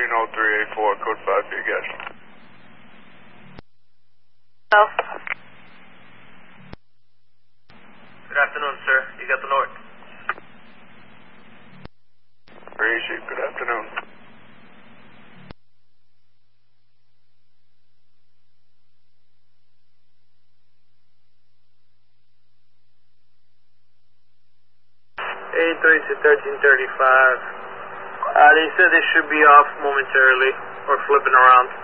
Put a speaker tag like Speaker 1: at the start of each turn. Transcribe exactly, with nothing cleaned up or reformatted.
Speaker 1: Reno three eight four, code five for you guys.
Speaker 2: Oh.
Speaker 3: Good afternoon, sir. You got the north.
Speaker 1: Rishi, good afternoon.
Speaker 3: eight three to thirteen thirty-five. Uh, they said they should be off momentarily or flipping around.